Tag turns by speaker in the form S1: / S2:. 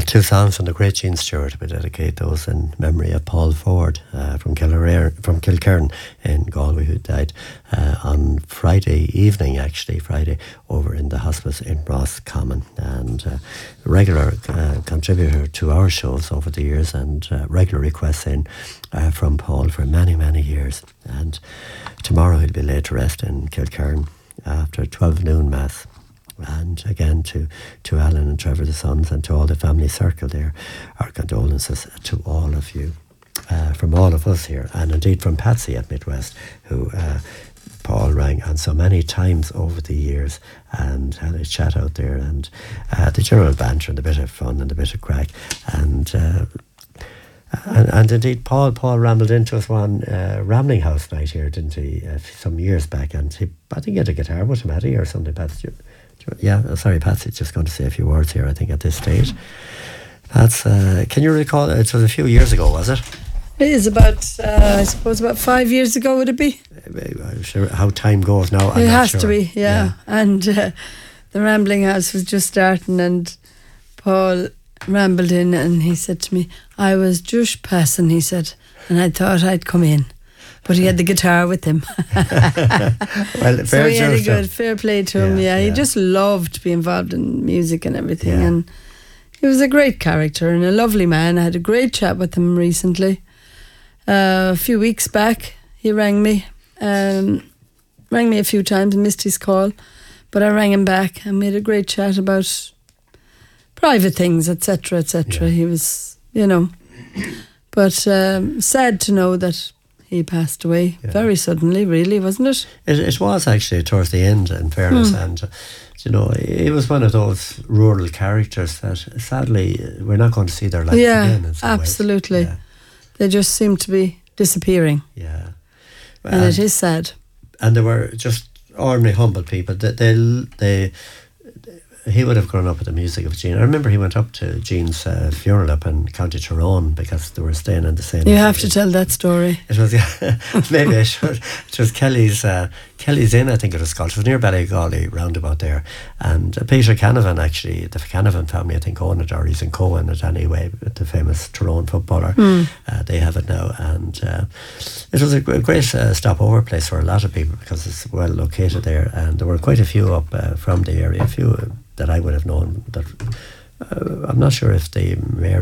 S1: Two songs from the great Gene Stewart. We dedicate those in memory of Paul Ford from Kilkerran in Galway, who died on Friday evening, Friday, over in the hospice in Roscommon. And a regular contributor to our shows over the years, and regular requests in from Paul for many, many years. And tomorrow he'll be laid to rest in Kilkerran after 12 noon Mass. And again to Alan and Trevor, the sons, and to all the family circle there, our condolences to all of you, from all of us here, and indeed from Patsy at Midwest, who Paul rang on so many times over the years and had a chat out there, and the general banter and a bit of fun and a bit of crack, and indeed Paul rambled into us one Rambling House night here, didn't he, some years back, and I think he had a guitar with him, had he, or something, Patsy? Yeah, sorry, Patsy's just going to say a few words here, I think, at this stage. Pats, can you recall, it was a few years ago, was it?
S2: It is about, I suppose, about 5 years ago, would it be?
S1: I'm sure how time goes now.
S2: It has to be, yeah. And the Rambling House was just starting, and Paul rambled in, and he said to me, I was just passing, he said, and I thought I'd come in. But he had the guitar with him.
S1: Well,
S2: so he had a good fair play to him. Yeah, he just loved to be involved in music and everything. Yeah. And he was a great character and a lovely man. I had a great chat with him recently. A few weeks back, he rang me a few times and missed his call. But I rang him back and we had a great chat about private things, etc., etc. Yeah. He was, but sad to know that he passed away very suddenly, really, wasn't it?
S1: It was actually towards the end, in fairness, and he was one of those rural characters that sadly we're not going to see their lives again. In some
S2: absolutely.
S1: Ways.
S2: They just seem to be disappearing.
S1: Yeah,
S2: and it is sad.
S1: And they were just ordinary, humble people. He would have grown up with the music of Gene. I remember he went up to Gene's funeral up in County Tyrone because they were staying in the same.
S2: You have to tell that story.
S1: It was, maybe I should. It was Kelly's Inn, I think it was called. It was near Ballygawley, roundabout there. And Peter Canavan, actually, the Canavan family, I think, own it, or he's in co-own it anyway, the famous Tyrone footballer. They have it now. And it was a great stopover place for a lot of people because it's well located there. And there were quite a few up from the area, a few that I would have known that I'm not sure if they married